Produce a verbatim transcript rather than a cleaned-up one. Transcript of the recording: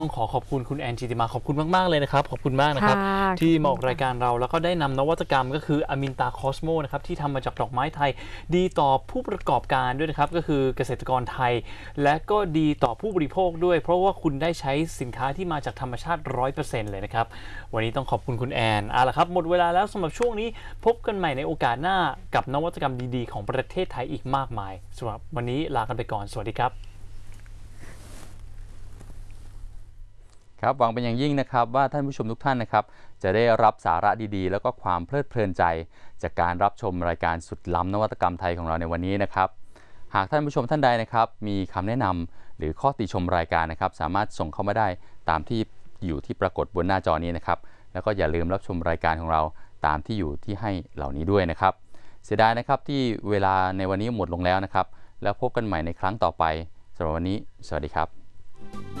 ต้องขอขอบคุณคุณแอนจิติมาขอบคุณมากๆเลยนะครับขอบคุณมากนะครับที่มาออกรายการเราแล้วก็ได้นำนวัตกรรมก็คืออมินตาคอสโมนะครับที่ทำมาจากดอกไม้ไทยดีต่อผู้ประกอบการด้วยนะครับก็คือเกษตรกรไทยและก็ดีต่อผู้บริโภคด้วยเพราะว่าคุณได้ใช้สินค้าที่มาจากธรรมชาติ ร้อยเปอร์เซ็นต์ เลยนะครับวันนี้ต้องขอบคุณคุณแอนเอาละครับหมดเวลาแล้วสำหรับช่วงนี้พบกันใหม่ในโอกาสหน้ากับนวัตกรรมดีๆของประเทศไทยอีกมากมายสำหรับวันนี้ลากันไปก่อนสวัสดีครับครับหวังเป็นอย่างยิ่งนะครับว่าท่านผู้ชมทุกท่านนะครับจะได้รับสาระดีๆแล้วก็ความเพลิดเพลินใจจากการรับชมรายการสุดล้ำนวัตกรรมไทยของเราในวันนี้นะครับหากท่านผู้ชมท่านใดนะครับมีคำแนะนำหรือข้อติชมรายการนะครับสามารถส่งเข้ามาได้ตามที่อยู่ที่ปรากฏบนหน้าจอนี้นะครับแล้วก็อย่าลืมรับชมรายการของเราตามที่อยู่ที่ให้เหล่านี้ด้วยนะครับเสียดายนะครับที่เวลาในวันนี้หมดลงแล้วนะครับแล้วพบกันใหม่ในครั้งต่อไปสำหรับวันนี้สวัสดีครับ